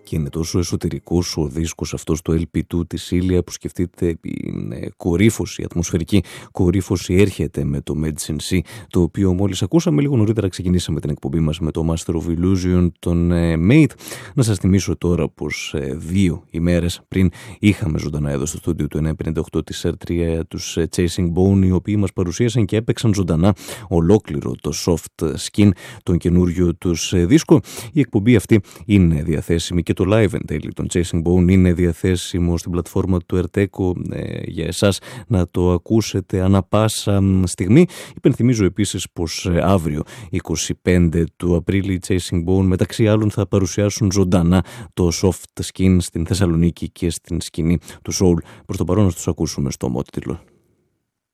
και είναι τόσο εσωτερικός ο δίσκος αυτός, το LP2 της Ήλια, που σκεφτείτε η κορύφωση, η ατμοσφαιρική κορύφωση έρχεται με το Medicine Sea, το οποίο μόλις ακούσαμε. Λίγο νωρίτερα ξεκινήσαμε την εκπομπή μας με το Master of Illusion, τον Mate. Να σας θυμίσω τώρα πως 2 ημέρες πριν είχαμε ζωντανά εδώ στο στούντιο του 958 της R3 τους Chasing Bone, οι οποίοι μας παρουσίασαν και έπαιξαν ζωντανά ολόκληρο το Soft Skin, τον καινούριο τους δίσκο. Η εκπομπή αυτή είναι διαθέσιμη και το live εν τέλει των Chasing Bone είναι διαθέσιμο στην πλατφόρμα του Erteco για εσάς να το ακούσετε ανά πάσα στιγμή. Υπενθυμίζω επίσης πως αύριο 25 του Απρίλη οι Chasing Bone μεταξύ άλλων θα παρουσιάσουν ζωντανά το Soft Skin στην Θεσσαλονίκη και στην σκηνή του Soul. Προς το παρόν να τους ακούσουμε στο μότιτλο.